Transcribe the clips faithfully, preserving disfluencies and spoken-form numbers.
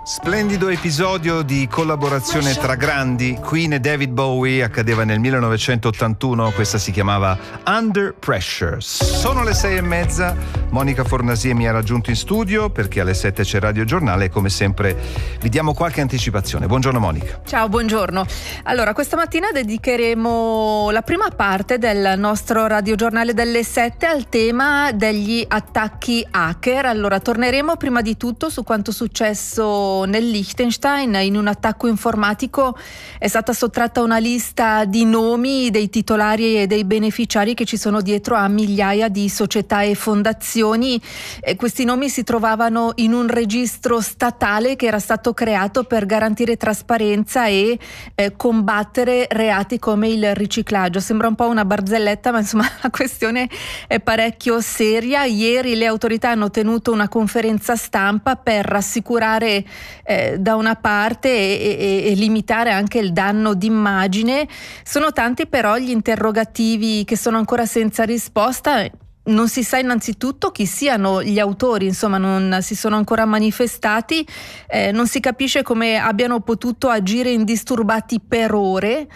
Splendido episodio di collaborazione tra grandi. Queen e David Bowie accadeva nel millenovecentottantuno, questa si chiamava Under Pressure. Sono le sei e mezza, Monica Fornasie mi ha raggiunto in studio perché alle sette c'è Radio Giornale e come sempre vi diamo qualche anticipazione. Buongiorno Monica. Ciao, buongiorno. Allora, questa mattina dedicheremo la prima parte del nostro Radio Giornale delle sette al tema degli attacchi hacker. Allora, torneremo prima di tutto su quanto successo nel Liechtenstein. In un attacco informatico è stata sottratta una lista di nomi dei titolari e dei beneficiari che ci sono dietro a migliaia di società e fondazioni. E questi nomi si trovavano in un registro statale che era stato creato per garantire trasparenza e eh, combattere reati come il riciclaggio. Sembra un po' una barzelletta, ma insomma la questione è parecchio seria. Ieri le autorità hanno tenuto una conferenza stampa per rassicurare Eh, da una parte e, e, e limitare anche il danno d'immagine. Sono tanti però gli interrogativi che sono ancora senza risposta. Non si sa innanzitutto chi siano gli autori, insomma non si sono ancora manifestati, eh, non si capisce come abbiano potuto agire indisturbati per ore.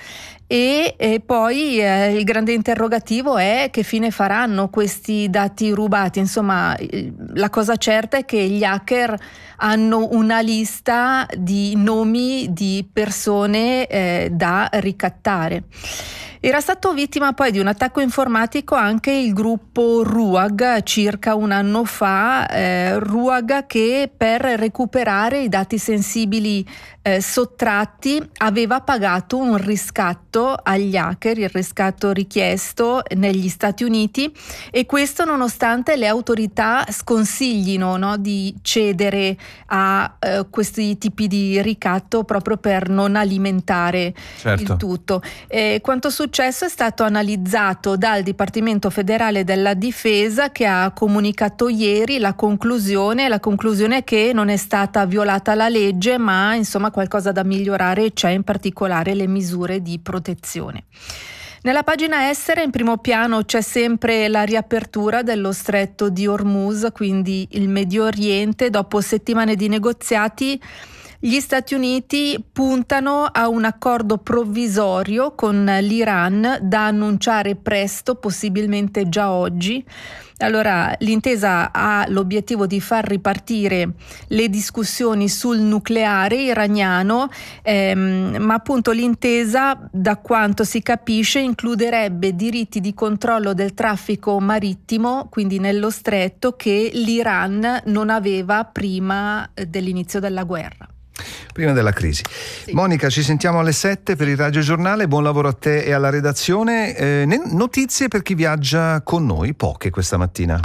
E, e poi eh, il grande interrogativo è che fine faranno questi dati rubati. Insomma, la cosa certa è che gli hacker hanno una lista di nomi di persone eh, da ricattare. Era stato vittima poi di un attacco informatico anche il gruppo RUAG circa un anno fa, eh, RUAG che per recuperare i dati sensibili eh, sottratti aveva pagato un riscatto agli hacker, il riscatto richiesto negli Stati Uniti, e questo nonostante le autorità sconsiglino, no, di cedere a eh, questi tipi di ricatto proprio per non alimentare certo. il tutto. Eh, quanto successo è stato analizzato dal Dipartimento Federale della Difesa, che ha comunicato ieri la conclusione, la conclusione è che non è stata violata la legge, ma insomma qualcosa da migliorare c'è, in particolare le misure di protezione. Nella pagina estera in primo piano c'è sempre la riapertura dello stretto di Hormuz, quindi il Medio Oriente. Dopo settimane di negoziati, gli Stati Uniti puntano a un accordo provvisorio con l'Iran da annunciare presto, possibilmente già oggi. Allora, l'intesa ha l'obiettivo di far ripartire le discussioni sul nucleare iraniano, ehm, ma appunto l'intesa, da quanto si capisce, includerebbe diritti di controllo del traffico marittimo, quindi nello stretto, che l'Iran non aveva prima dell'inizio della guerra. Prima della crisi. Sì. Monica, ci sentiamo alle sette per il Radio Giornale. Buon lavoro a te e alla redazione. Eh, notizie per chi viaggia con noi, poche questa mattina.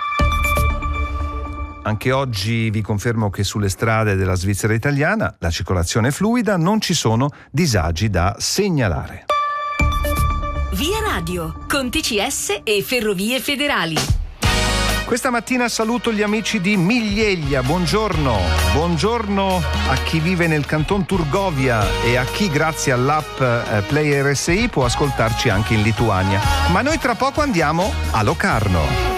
Anche oggi vi confermo che sulle strade della Svizzera italiana la circolazione è fluida, non ci sono disagi da segnalare. Via Radio, con T C S e Ferrovie Federali. Questa mattina saluto gli amici di Miglieglia, buongiorno, buongiorno a chi vive nel canton Turgovia e a chi grazie all'app eh, Play R S I può ascoltarci anche in Lituania. Ma noi tra poco andiamo a Locarno.